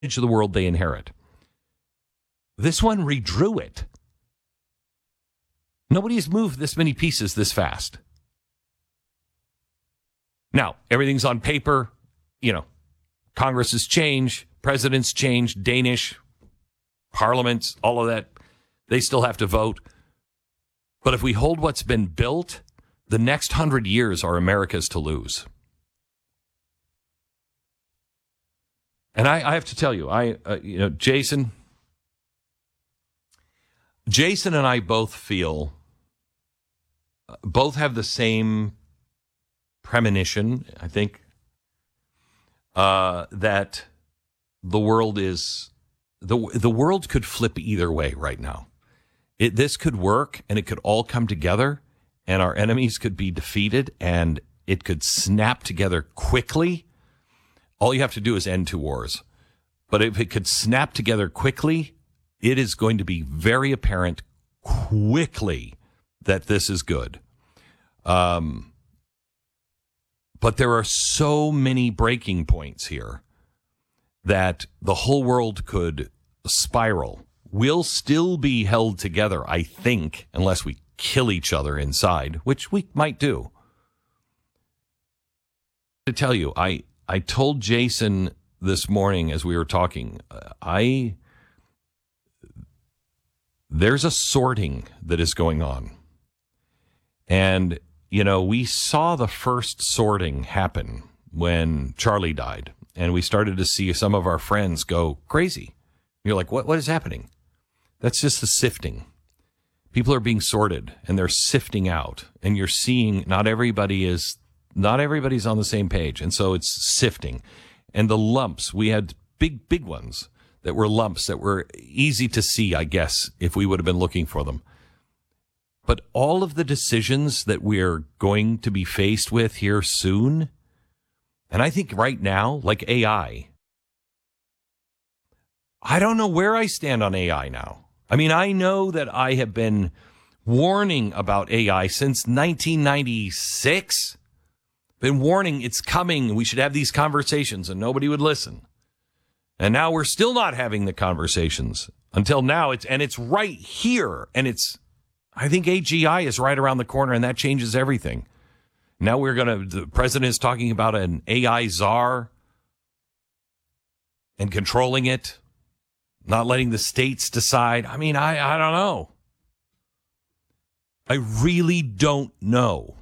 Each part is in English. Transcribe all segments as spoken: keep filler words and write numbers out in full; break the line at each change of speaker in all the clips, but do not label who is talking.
of the world they inherit. This one redrew it. Nobody has moved this many pieces this fast. Now, everything's on paper. You know, Congress has changed, presidents changed, Danish, parliaments, all of that. They still have to vote. But if we hold what's been built, the next hundred years are America's to lose. And I, I have to tell you, I, uh, you know, Jason, Jason and I both feel, uh, both have the same premonition, I think, uh, that the world is, the the world could flip either way right now. It, this could work, and it could all come together, and our enemies could be defeated, and it could snap together quickly. All you have to do is end two wars. But if it could snap together quickly, it is going to be very apparent quickly that this is good. Um, but there are so many breaking points here that the whole world could spiral. We'll still be held together, I think, unless we kill each other inside, which we might do. To tell you, I, I told Jason this morning as we were talking, I there's a sorting that is going on. And, you know, we saw the first sorting happen when Charlie died, and we started to see some of our friends go crazy. You're like, what? What is happening? That's just the sifting. People are being sorted, and they're sifting out, and you're seeing not everybody is, not everybody's on the same page, and so it's sifting. And the lumps, we had big, big ones that were lumps that were easy to see, I guess, if we would have been looking for them. But all of the decisions that we're going to be faced with here soon, and I think right now, like A I, I don't know where I stand on A I now. I mean, I know that I have been warning about A I since nineteen ninety-six. Been warning it's coming. We should have these conversations, and nobody would listen. And now we're still not having the conversations until now. It's and it's right here. And it's, I think A G I is right around the corner, and that changes everything. Now we're going to, the president is talking about an A I czar and controlling it. Not letting the states decide. I mean, I, I don't know. I really don't know.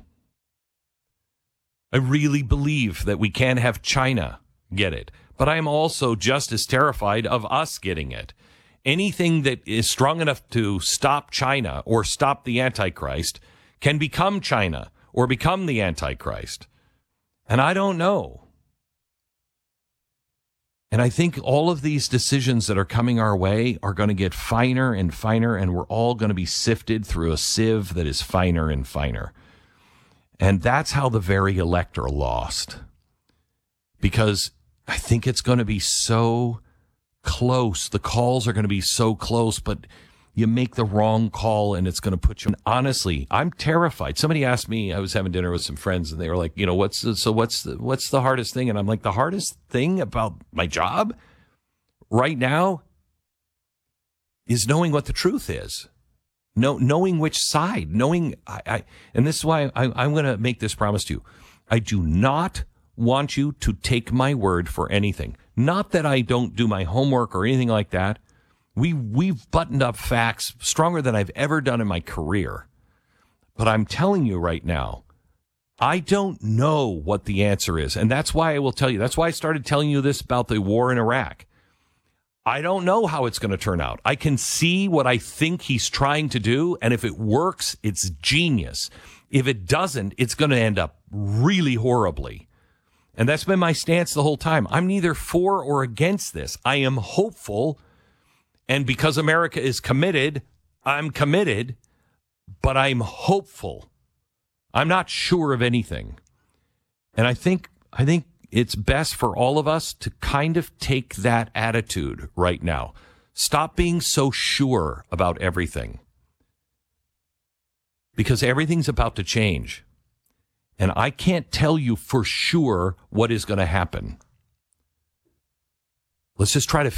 I really believe that we can have China get it. But I am also just as terrified of us getting it. Anything that is strong enough to stop China or stop the Antichrist can become China or become the Antichrist. And I don't know. And I think all of these decisions that are coming our way are going to get finer and finer, and we're all going to be sifted through a sieve that is finer and finer. And that's how the very elect are lost. Because I think it's going to be so close. The calls are going to be so close, but you make the wrong call and it's going to put you. And honestly, I'm terrified. Somebody asked me, I was having dinner with some friends, and they were like, you know, what's the, so what's the, what's the hardest thing? And I'm like, the hardest thing about my job right now is knowing what the truth is. Know, knowing which side, knowing, I, I and this is why I, I'm going to make this promise to you. I do not want you to take my word for anything. Not that I don't do my homework or anything like that. We, we've buttoned up facts stronger than I've ever done in my career. But I'm telling you right now, I don't know what the answer is. And that's why I will tell you. That's why I started telling you this about the war in Iraq. I don't know how it's going to turn out. I can see what I think he's trying to do, and if it works, it's genius. If it doesn't, it's going to end up really horribly. And that's been my stance the whole time. I'm neither for or against this. I am hopeful, and because America is committed, I'm committed, but I'm hopeful. I'm not sure of anything. And I think I think it's best for all of us to kind of take that attitude right now. Stop being so sure about everything. Because everything's about to change. And I can't tell you for sure what is going to happen. Let's just try to